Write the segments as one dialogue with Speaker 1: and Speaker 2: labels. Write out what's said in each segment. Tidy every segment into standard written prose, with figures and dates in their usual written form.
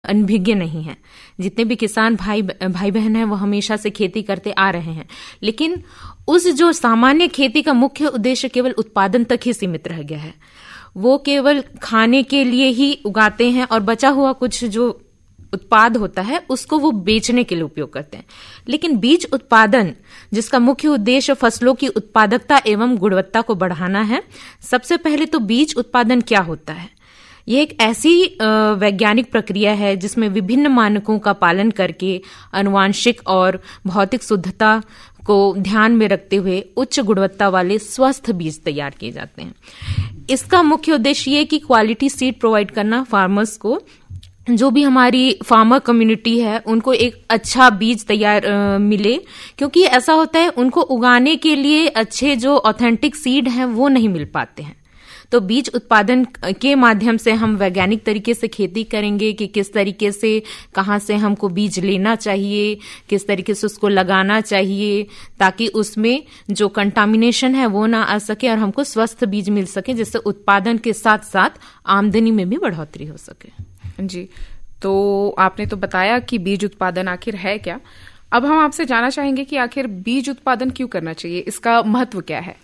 Speaker 1: अनभिज्ञ नहीं हैं। जितने भी किसान भाई बहन हैं वो हमेशा से खेती करते आ रहे हैं, लेकिन उस जो सामान्य खेती का मुख्य उद्देश्य केवल उत्पादन तक ही सीमित रह गया है। वो केवल खाने के लिए ही उगाते हैं और बचा हुआ कुछ जो उत्पाद होता है उसको वो बेचने के लिए उपयोग करते हैं। लेकिन बीज उत्पादन, जिसका मुख्य उद्देश्य फसलों की उत्पादकता एवं गुणवत्ता को बढ़ाना है, सबसे पहले तो बीज उत्पादन क्या होता है? यह एक ऐसी वैज्ञानिक प्रक्रिया है जिसमें विभिन्न मानकों का पालन करके आनुवांशिक और भौतिक शुद्धता को ध्यान में रखते हुए उच्च गुणवत्ता वाले स्वस्थ बीज तैयार किए जाते हैं। इसका मुख्य उद्देश्य ये कि क्वालिटी सीड प्रोवाइड करना, फार्मर्स को, जो भी हमारी फार्मर कम्युनिटी है, उनको एक अच्छा बीज तैयार मिले, क्योंकि ऐसा होता है उनको उगाने के लिए अच्छे जो ऑथेंटिक सीड हैं वो नहीं मिल पाते हैं। तो बीज उत्पादन के माध्यम से हम वैज्ञानिक तरीके से खेती करेंगे कि किस तरीके से, कहाँ से हमको बीज लेना चाहिए, किस तरीके से उसको लगाना चाहिए, ताकि उसमें जो कंटामिनेशन है वो ना आ सके और हमको स्वस्थ बीज मिल सके, जिससे उत्पादन के साथ साथ आमदनी में भी बढ़ोतरी हो सके।
Speaker 2: जी, तो आपने तो बताया कि बीज उत्पादन आखिर है क्या। अब हम आपसे जानना चाहेंगे कि आखिर बीज उत्पादन क्यों करना चाहिए, इसका महत्व क्या है?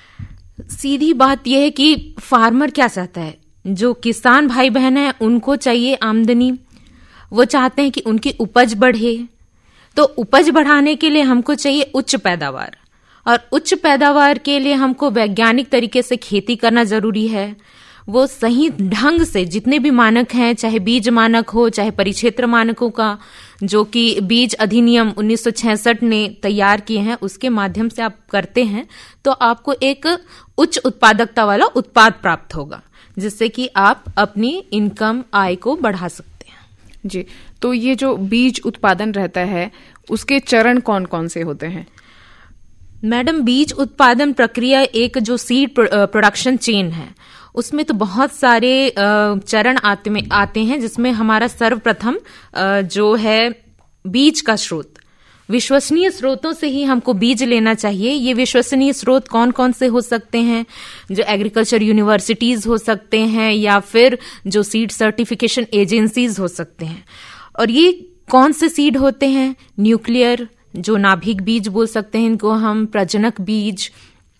Speaker 1: सीधी बात यह है कि फार्मर क्या चाहता है, जो किसान भाई बहन है उनको चाहिए आमदनी। वो चाहते हैं कि उनकी उपज बढ़े, तो उपज बढ़ाने के लिए हमको चाहिए उच्च पैदावार, और उच्च पैदावार के लिए हमको वैज्ञानिक तरीके से खेती करना जरूरी है। वो सही ढंग से जितने भी मानक हैं, चाहे बीज मानक हो चाहे परिक्षेत्र मानकों का, जो कि बीज अधिनियम 1966 ने तैयार किए हैं, उसके माध्यम से आप करते हैं तो आपको एक उच्च उत्पादकता वाला उत्पाद प्राप्त होगा, जिससे कि आप अपनी इनकम, आय को बढ़ा सकते हैं।
Speaker 2: जी, तो ये जो बीज उत्पादन रहता है उसके चरण कौन कौन से होते हैं?
Speaker 1: मैडम, बीज उत्पादन प्रक्रिया एक जो सीड प्रोडक्शन चेन है, उसमें तो बहुत सारे चरण आते हैं, जिसमें हमारा सर्वप्रथम जो है बीज का स्रोत, विश्वसनीय स्रोतों से ही हमको बीज लेना चाहिए। ये विश्वसनीय स्रोत कौन कौन से हो सकते हैं? जो एग्रीकल्चर यूनिवर्सिटीज हो सकते हैं, या फिर जो सीड सर्टिफिकेशन एजेंसीज हो सकते हैं। और ये कौन से सीड होते हैं? न्यूक्लियर, जो नाभिक बीज बोल सकते हैं इनको हम, प्रजनक बीज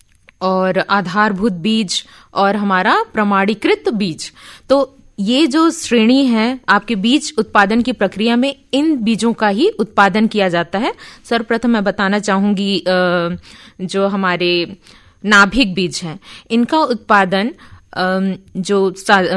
Speaker 1: और आधारभूत बीज, और हमारा प्रमाणीकृत बीज। तो ये जो श्रेणी है आपके बीज उत्पादन की प्रक्रिया में, इन बीजों का ही उत्पादन किया जाता है। सर्वप्रथम मैं बताना चाहूंगी जो हमारे नाभिक बीज हैं, इनका उत्पादन जो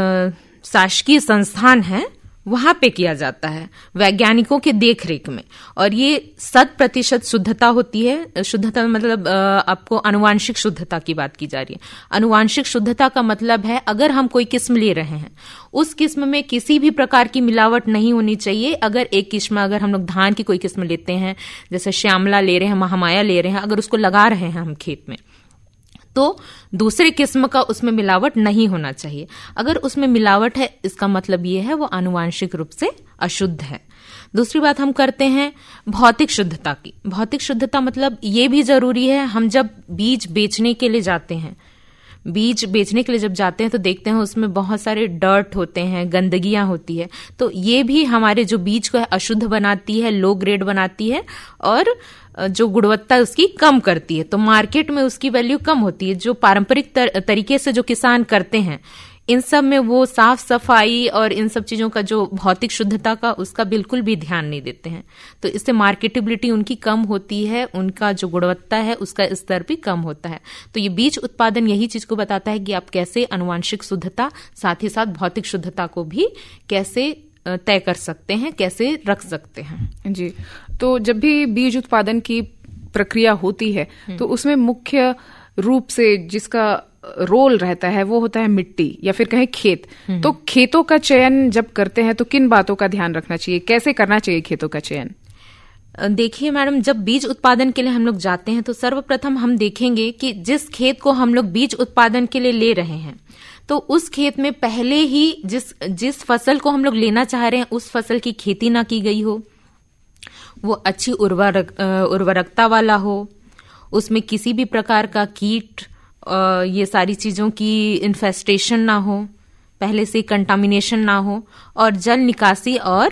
Speaker 1: शासकीय संस्थान है वहां पे किया जाता है, वैज्ञानिकों के देखरेख में। और ये 100% शुद्धता होती है। शुद्धता मतलब आपको आनुवांशिक शुद्धता की बात की जा रही है। आनुवांशिक शुद्धता का मतलब है, अगर हम कोई किस्म ले रहे हैं, उस किस्म में किसी भी प्रकार की मिलावट नहीं होनी चाहिए। अगर एक किस्म, अगर हम लोग धान की कोई किस्म लेते हैं, जैसे श्यामला ले रहे हैं, महामाया ले रहे हैं, अगर उसको लगा रहे हैं हम खेत में, तो दूसरे किस्म का उसमें मिलावट नहीं होना चाहिए। अगर उसमें मिलावट है, इसका मतलब ये है वो आनुवांशिक रूप से अशुद्ध है। दूसरी बात हम करते हैं भौतिक शुद्धता की। भौतिक शुद्धता मतलब ये भी जरूरी है, हम जब बीज बेचने के लिए जाते हैं, बीज बेचने के लिए जब जाते हैं तो देखते हैं उसमें बहुत सारे डर्ट होते हैं, गंदगियां होती है, तो ये भी हमारे जो बीज को है अशुद्ध बनाती है, लो ग्रेड बनाती है, और जो गुणवत्ता उसकी कम करती है। तो मार्केट में उसकी वैल्यू कम होती है। जो पारंपरिक तरीके से जो किसान करते हैं, इन सब में वो साफ सफाई और इन सब चीजों का जो भौतिक शुद्धता का, उसका बिल्कुल भी ध्यान नहीं देते हैं। तो इससे मार्केटेबिलिटी उनकी कम होती है, उनका जो गुणवत्ता है उसका स्तर भी कम होता है। तो ये बीज उत्पादन यही चीज को बताता है कि आप कैसे आनुवांशिक शुद्धता, साथ ही साथ भौतिक शुद्धता को भी कैसे तय कर सकते हैं, कैसे रख सकते हैं।
Speaker 2: जी, तो जब भी बीज उत्पादन की प्रक्रिया होती है तो उसमें मुख्य रूप से जिसका रोल रहता है वो होता है मिट्टी, या फिर कहें खेत। तो खेतों का चयन जब करते हैं तो किन बातों का ध्यान रखना चाहिए, कैसे करना चाहिए खेतों का चयन?
Speaker 1: देखिए मैडम, जब बीज उत्पादन के लिए हम लोग जाते हैं तो सर्वप्रथम हम देखेंगे कि जिस खेत को हम लोग बीज उत्पादन के लिए ले रहे हैं, तो उस खेत में पहले ही जिस फसल को हम लोग लेना चाह रहे हैं उस फसल की खेती ना की गई हो, वो अच्छी उर्वरकता वाला हो, उसमें किसी भी प्रकार का कीट, ये सारी चीजों की इन्फेस्टेशन ना हो, पहले से कंटामिनेशन ना हो, और जल निकासी और